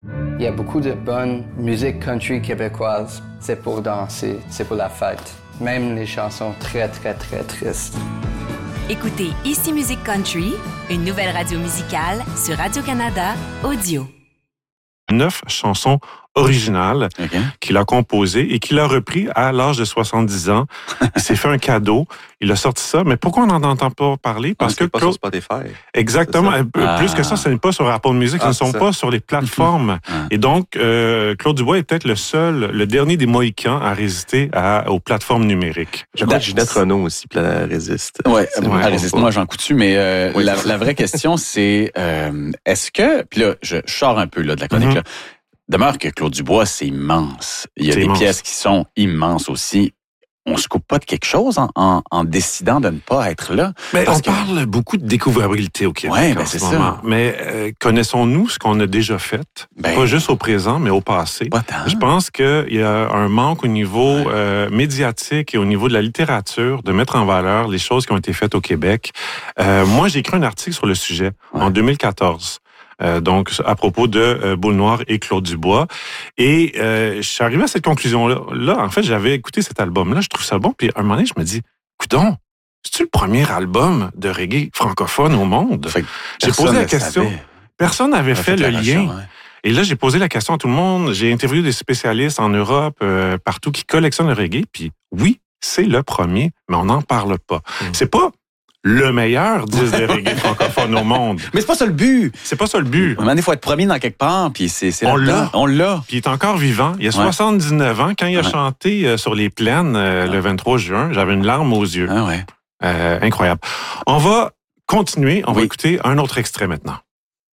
Il y a beaucoup de bonne musique country québécoise. C'est pour danser, c'est pour la fête. Même les chansons très, très, très tristes. Écoutez Ici Musique Country, une nouvelle radio musicale sur Radio-Canada Audio. 9 chansons originales qu'il a composées et qu'il a repris à l'âge de 70 ans. Il s'est fait un cadeau. Il a sorti ça. Mais pourquoi on n'en entend pas parler? Parce que pas sur Spotify. Exactement. Plus que ça, ce n'est pas sur Apple Music. Ce ne sont pas sur les plateformes. Et donc, Claude Dubois est peut-être le dernier des Mohicans à résister aux plateformes numériques. Je crois que Ginette Renault aussi résiste. Oui, elle résiste. Moi, Jean Coutu. Mais la vraie question, c'est est-ce que... Puis là, je sors un peu là, de la chronique. Là. Demeure que Claude Dubois, c'est immense. Il y a des pièces qui sont immenses aussi. On se coupe pas de quelque chose en décidant de ne pas être là. Mais on parle beaucoup de découvrabilité au Québec. Oui, c'est ça. Mais connaissons-nous ce qu'on a déjà fait? Pas juste au présent, mais au passé. Pas tant. Je pense qu'il y a un manque au niveau médiatique et au niveau de la littérature de mettre en valeur les choses qui ont été faites au Québec. Moi, j'ai écrit un article sur le sujet en 2014. Donc, à propos de Boule Noire et Claude Dubois. Et je suis arrivé à cette conclusion-là. En fait, j'avais écouté cet album-là, je trouve ça bon. Puis à un moment donné, je me dis, coudonc, c'est-tu le premier album de reggae francophone au monde? J'ai posé la question. Personne n'avait fait le lien. Et là, j'ai posé la question à tout le monde. J'ai interviewé des spécialistes en Europe, partout, qui collectionnent le reggae. Puis oui, c'est le premier, mais on n'en parle pas. C'est pas le meilleur disque de reggae francophone au monde. Mais c'est pas ça le but. C'est pas ça le but. Il faut être premier dans quelque part, puis c'est on l'a. On l'a. Puis il est encore vivant. Il a 79 ans. Quand il a chanté sur les plaines le 23 juin, j'avais une larme aux yeux. Ah ouais. Incroyable. On va continuer. On va écouter un autre extrait maintenant.